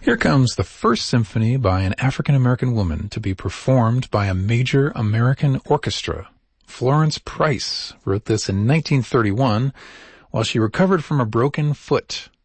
Here comes the first symphony by an African-American woman to be performed by a major American orchestra. Florence Price wrote this in 1931 while she recovered from a broken foot.